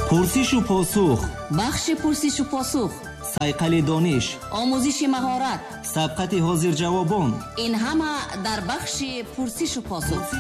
پرسش و پاسخ، بخش پرسش و پاسخ، صیقل دانش، آموزش مهارت، سبقت حاضر جوابان، این همه در بخش پرسش و پاسخ.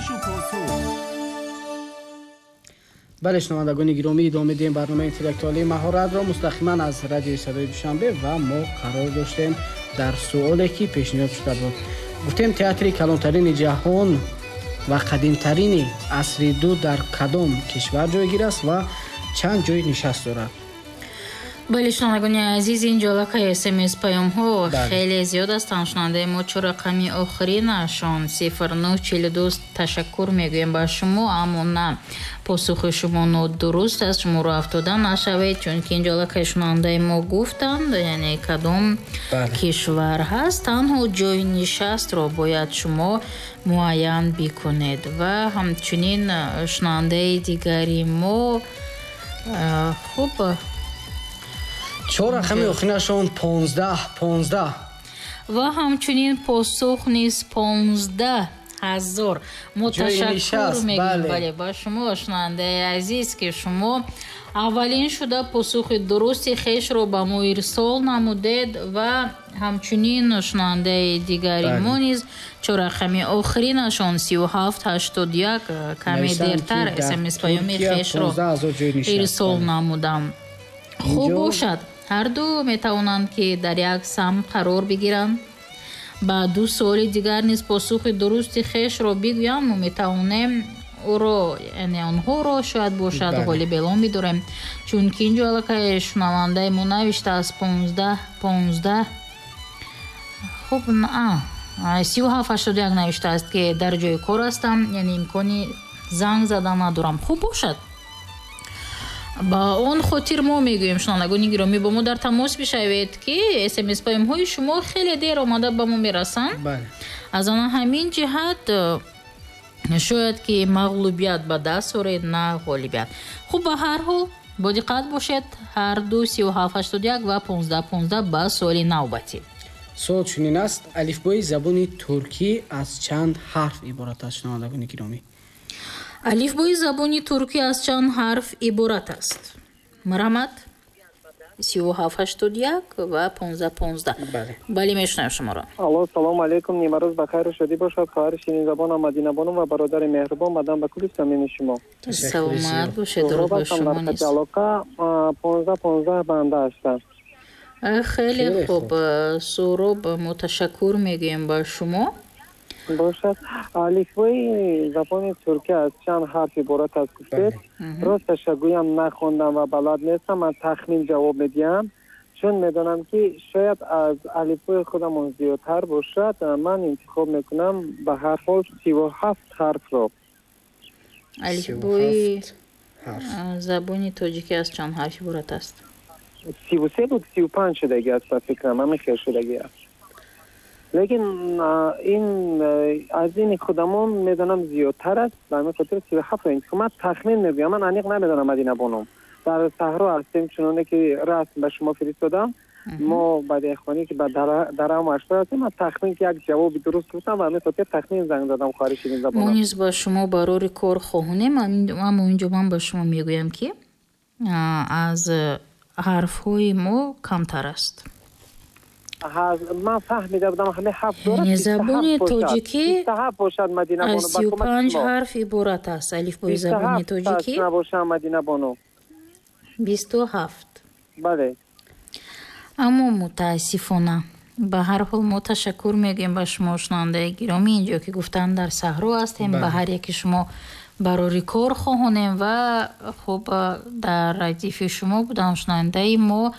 بله شنوندگان گرامی، ادامه دهیم برنامه اینتלקטואلی مهارت را مستقیما از رادیو صدای دوشنبه و ما قرار داشتیم در سوالی که پیشنهاد شده بود. گفتیم تئاتر کلانترین جهان و قدیمترین عصر دو در کدام کشور جایگیر است و چند جای نشست دارد؟ بله شنوندگان عزیز، این جلسه SMS پیام ها خیلی زیاد است. شنونده ما چه رقمی آخرینشان 0942 تشکر میگویم با شما، اما نه پاسخ شما نادرست است. شما رو افتاده نشوید، چون که این جلسه شنونده ما گفتند یعنی کدام کشور هست، تنها جای نشست را باید شما معین بکنید. و همچنین شنونده دیگری ما خوب 4 رقم آخرینشان 15 و همچنین پاسخ نیز 15,000. ما تشکر میگیم بله با شما شنونده عزیز که شما اولین شده پاسخ درست خیش رو به ما ارسال نمودید و همچنین شنونده دیگری ما نیز 4 رقم آخرینشان 3781 کمی دیرتر SMS پیامی خیش رو ارسال نمودم. خوب باشد هر دو میتوانند که در یک سم قرار بگیرند. با 2 سوال دیگر نیز پاسخ درست خیش را بگویم. ما میتوانیم او را یعنی آنها را شاید باشد غالب اعلام می‌داریم، چون که اینجا علاقه شنونده ما نوشته است 15 خوب 3781 نوشته است که در جای کار هستم، یعنی امکانی زنگ زدن ندارم. خوب باشد با اون خاطر ما میگویم شنوندگان گرامی با ما در تماس بشوید که SMS پیام های شما خیلی دیر آمده به ما میرسند. بله. از آن همین جهت شاید که مغلوبیت به دست آورید نه غالبیت. خوب به هر حال با دقت باشید. هر دو 3781 و 15 با سوال نوبتی. سوال چنین است: الفبای زبان ترکی از چند حرف عبارت است شنوندگان گرامی؟ الفبای زبانی ترکی از چند حرف عبارت است؟ مرحمت 3781 و 15. بله میشنم شما را. الو سلام علیکم، نیمه روز بخیر شدی باشد. خواهر شیرین زبان مدینه بانو و برادر مهربان مدام به کل صمیم شما. سلامت باشید. درود بر شما نیست. علاقه 15 بنده هستم. خیلی خوب سهراب، متشکر میگیم با شما. باشد. الفبای زبان ترکی از چند حرف عبارت است گفتید؟ راستش گویم نخوندم و بلد نیستم. من تخمین جواب میدیم، چون میدونم که شاید از الفبای خودم زیادتر باشد. من انتخاب میکنم به هر حال 37 حرف رو. الفبای زبان تاجیکی از چند حرف عبارت است؟ 33 بود 35 شدگی است فکرم، همین خیر شدگی است. لیکن این از این خودمون میدونم زیادتر است، به همین خاطر 37 رو انتخاب تخمین میگم. من انیق نمیدونم مدینه بانم. در صحرا هستیم، چنانه که رسم به شما فرستادم. ما بعد اخوانی که در هم اشتر هستیم، من تخمین که یک جواب درست گفتم و همین خاطر تخمین زنگ دادم خارج این زبان. ما نیز با شما برای کار خواهونیم. اما اینجا من با شما میگویم که از حرف های ما کمتر است. من فهمیده بودم همه 7 دارد. زبان تاجیکی 27 باشد مدینه بانو. 35 حرف عبارت است. الفبای زبان تاجیکی نباشه مدینه بانو 27. بله. اما متاسفانه به هر حال ما تشکر میگیم به شما شنونده گرامی. اینجا که گفتن در صحرا هستیم، به هر یک شما برای کار خواهانیم و خب در ردیف شما بودن شنونده ما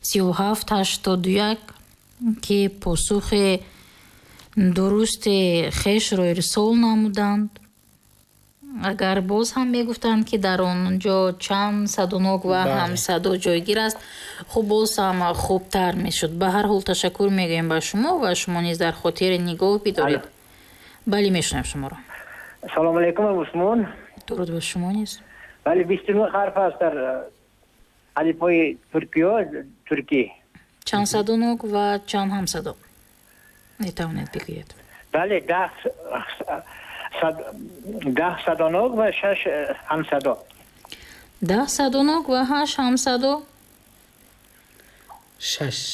3781 که پاسخ درست خیش رو ارسال نمودند. اگر باز هم میگفتند که در آنجا چند صدوناک و هم صدا جایگیر است، خب باز هم خوبتر میشد. به هر حال تشکر میگیم به شما و شما نیز در خاطر نگاه بدارید. بله میشنم شما را. سلام علیکم عثمان. درود به شما نیز. بله 29 حرف است در الفبای ترکی. چند صدوناک و چند هم صدا میتوانید بگویید؟ بله 10 صدوناک و 6 هم صدا. 10 109 و 8 700 6